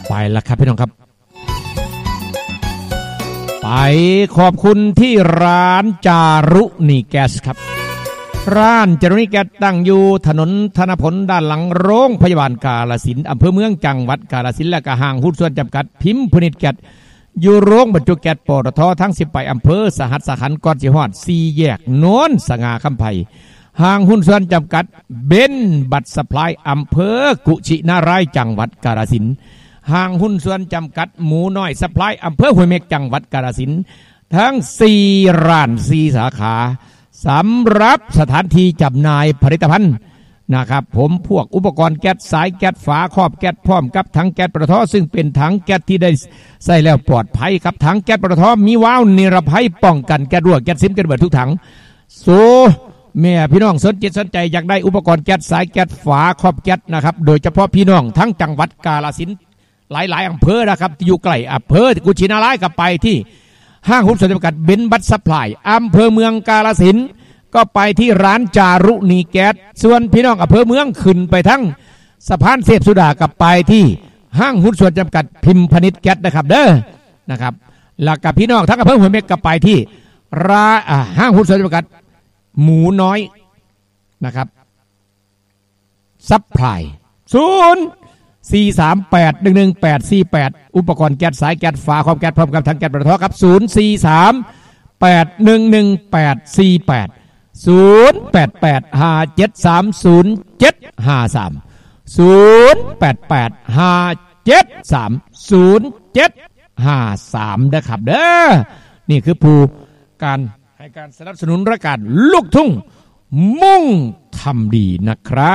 ไปแล้วครับพี่น้องครับไปขอบคุณที่ร้านจารุณีแก๊สครับร้านจารุณีแก๊สตั้งอยู่ถนนธนพลด้านหลังโรงพยาบาลกาฬสินธุ์อำเภอเมืองจังหวัดกาฬสินธุ์และก็ห้างหุ้นส่วนจำกัดพิมพ์พนิชแก๊สอยู่โรงบรรจุแก๊สปตททั้ง10ไปอำเภอสหัสขันธ์ก่อนสิฮอด4แยกโน้นสง่าคำไผ่ห้างหุ้นส่วนจำกัดเบนบัตรสปายอำเภอกุชินารายจังหวัดกาฬสินธุ์ห้างหุ้นส่วนจำกัดหมูน้อยสปายอำเภอห้วยเม็กจังหวัดกาฬสินธุ์ทั้ง4ร้าน4สาขาสำหรับสถานที่จำหน่ายผลิตภัณฑ์นะครับผมพวกอุปกรณ์แก๊สสายแก๊สฝาครอบแก๊สพร้อมกับถังแก๊สปตทซึ่งเป็นถังแก๊สที่ได้ใส่แล้วปลอดภัยครับถังแก๊สปตทมีวาล์วนิรภัยป้องกันแก๊สรั่วแก๊สซิมกันเบิดทุกถังแม่พี่น้องสนใจอยากได้อุปกรณ์แก๊สสายแก๊สฝาครอบแก๊สนะครับโดยเฉพาะพี่น้องทั้งจังหวัดกาฬสินธุ์หลายอำเภอนะครับอยู่ใกล้อำเภอกุชินารายก็ไปที่ห้างหุ้นส่วนจำกัดเบนบัตรซัพพลายอำเภอเมืองกาฬสินธุ์ก็ไปที่ร้านจารุณีแก๊สส่วนพี่น้องอำเภอเมืองขึ้นไปทั้งสะพานเสพสุดากับไปที่ห้างหุ้นส่วนจำกัดพิมพ์พนิชแก๊สนะครับเด้อนะครับแล้วกับพี่น้องทั้งอำเภอหัวเม็กกับไปที่ห้างหุ้นส่วนจำกัดหมูน้อยนะครับซัพพลาย043811848อุปกรณ์แก๊สสายแก๊สฝาครอบแก๊สพร้อมกับถังแก๊สปตทครับ043811848 0885730753 นะครับเด้อนี่คือผู้การให้การสนับสนุนรายการลูกทุ่งมุ่งทำดีนะครับ